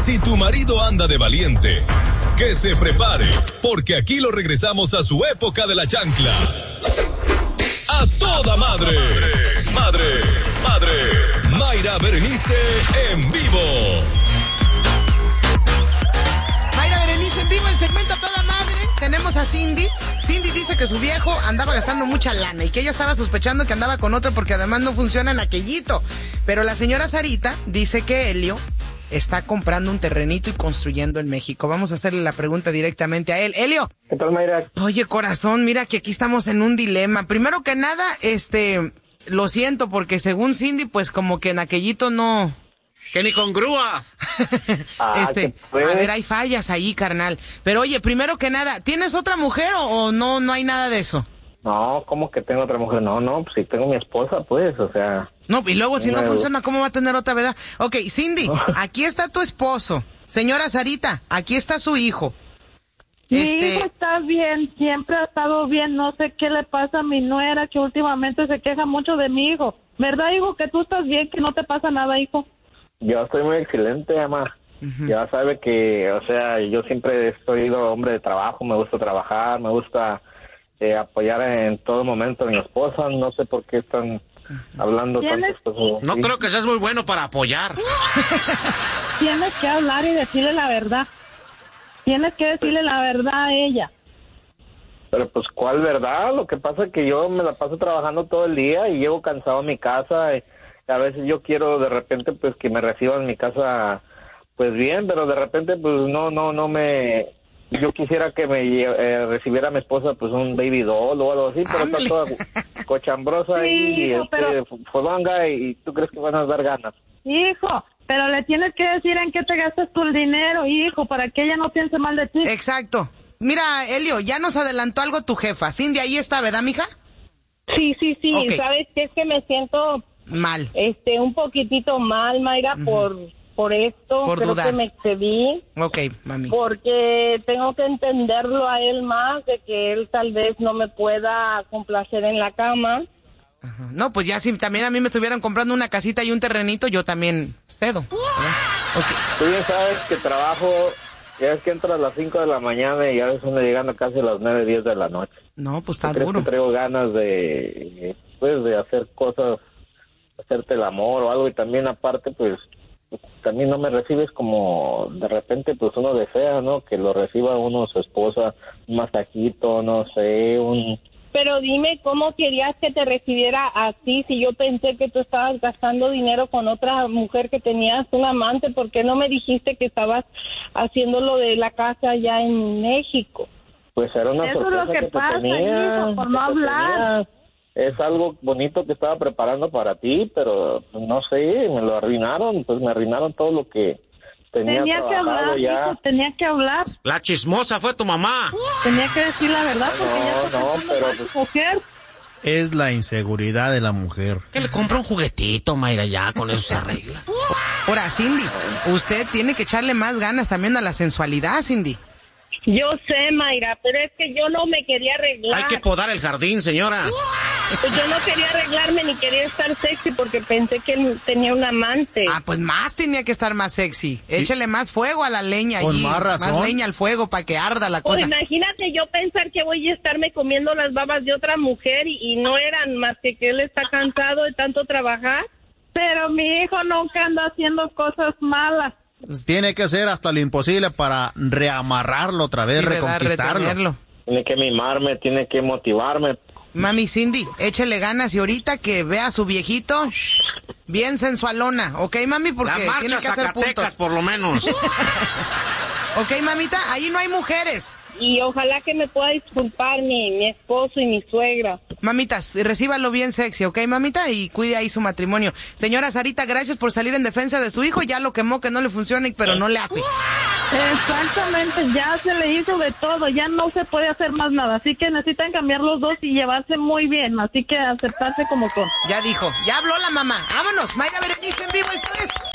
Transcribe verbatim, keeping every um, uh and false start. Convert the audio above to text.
Si tu marido anda de valiente, que se prepare, porque aquí lo regresamos a su época de la chancla. A toda madre, madre, madre. Mayra Berenice en vivo. Mayra Berenice en vivo, el segmento a toda madre. Tenemos a Cindy. Cindy dice que su viejo andaba gastando mucha lana y que ella estaba sospechando que andaba con otro porque además no funciona en aquellito. Pero la señora Sarita dice que Helio está comprando un terrenito y construyendo en México. Vamos a hacerle la pregunta directamente a él. Helio. ¿Qué tal, Mayra? Oye, corazón, mira que aquí estamos en un dilema. Primero que nada, este, lo siento porque según Cindy, pues como que en aquellito no... ¡Que ni con grúa! Ah, este, a ver, hay fallas ahí, carnal. Pero oye, primero que nada, ¿tienes otra mujer o, o no, no hay nada de eso? No, ¿cómo que tengo otra mujer? No, no, pues si tengo mi esposa, pues, o sea... No, y luego si no no funciona, ¿cómo va a tener otra, verdad? Ok, Cindy, aquí está tu esposo. Señora Sarita, aquí está su hijo. Mi este... hijo está bien, siempre ha estado bien. No sé qué le pasa a mi nuera, que últimamente se queja mucho de mi hijo. ¿Verdad, hijo, que tú estás bien, que no te pasa nada, hijo? Yo estoy muy excelente, mamá. Uh-huh. Ya sabe que, o sea, yo siempre he sido hombre de trabajo, me gusta trabajar, me gusta eh, apoyar en todo momento a mi esposa. No sé por qué están uh-huh. hablando tantas cosas. No creo que seas muy bueno para apoyar. Tienes que hablar y decirle la verdad. Tienes que decirle la verdad a ella. Pero pues, ¿cuál verdad? Lo que pasa es que yo me la paso trabajando todo el día y llego cansado a mi casa y a veces yo quiero de repente pues que me reciban en mi casa pues bien, pero de repente pues no, no, no me... Yo quisiera que me eh, recibiera mi esposa pues un baby doll o algo así, pero está toda cochambrosa sí, y hijo, este, pero... fodonga y tú crees que van a dar ganas. Hijo, pero le tienes que decir en qué te gastas tu dinero, hijo, para que ella no piense mal de ti. Exacto. Mira, Helio, ya nos adelantó algo tu jefa. Cindy, ahí está, ¿verdad, mija? Sí, sí, sí. Okay. ¿Sabes qué? Es que me siento... mal. Este, un poquitito mal, Mayra, uh-huh. por por esto. Por Creo dudar. que me excedí. Ok, mami. Porque tengo que entenderlo a él más, de que él tal vez no me pueda complacer en la cama. Uh-huh. No, pues ya si también a mí me estuvieran comprando una casita y un terrenito, yo también cedo. Okay. Tú ya sabes que trabajo, ya es que entro a las cinco de la mañana y a veces me llegando casi a las nueve, diez de la noche. No, pues está ¿Crees duro. que traigo ganas de, pues, de hacer cosas, hacerte el amor o algo? Y también aparte, pues, también no me recibes como de repente, pues, uno desea, ¿no? Que lo reciba uno, su esposa, un masajito, no sé, un... Pero dime, ¿cómo querías que te recibiera así? Si yo pensé que tú estabas gastando dinero con otra mujer, que tenías un amante, ¿por qué no me dijiste que estabas haciendo lo de la casa allá en México? Pues era una Eso sorpresa es lo que, que pasa, te tenía, hijo, por no que hablar. Tenía. Es algo bonito que estaba preparando para ti, pero no sé, me lo arruinaron, pues me arruinaron todo lo que tenía, tenía trabajado que hablar, ya. hijo, tenía que hablar. La chismosa fue tu mamá. Tenía que decir la verdad porque no, ya está no, pero pues... mujer. Es la inseguridad de la mujer. Que le compra un juguetito, Mayra, ya con eso se arregla. Ahora, Cindy, usted tiene que echarle más ganas también a la sensualidad, Cindy. Yo sé, Mayra, pero es que yo no me quería arreglar. Hay que podar el jardín, señora. Pues yo no quería arreglarme ni quería estar sexy porque pensé que él tenía un amante. Ah, pues más tenía que estar más sexy. Échale más fuego a la leña Con allí. más razón. Más leña al fuego para que arda la Pues cosa. imagínate yo pensar que voy a estarme comiendo las babas de otra mujer y, y no eran más que que él está cansado de tanto trabajar. Pero mi hijo nunca anda haciendo cosas malas. Pues tiene que hacer hasta lo imposible para reamarrarlo otra vez, Sí, ¿verdad? reconquistarlo. Retenerlo. Tiene que mimarme, tiene que motivarme. Mami Cindy, échele ganas y ahorita que vea a su viejito bien sensualona, ¿ok, mami? Porque la tiene marcha que hacer Zacatecas, puntos. por lo menos. Ok, mamita, ahí no hay mujeres. Y ojalá que me pueda disculpar mi, mi esposo y mi suegra. Mamitas, recíbalo bien sexy, ¿ok, mamita? Y cuide ahí su matrimonio. Señora Sarita, gracias por salir en defensa de su hijo. Ya lo quemó, que no le funciona, pero no le hace. Exactamente, ya se le hizo de todo, ya no se puede hacer más nada. Así que necesitan cambiar los dos y llevarse muy bien. Así que aceptarse como son. Ya dijo, ya habló la mamá. Vámonos, Mayra Berenice en vivo, esto es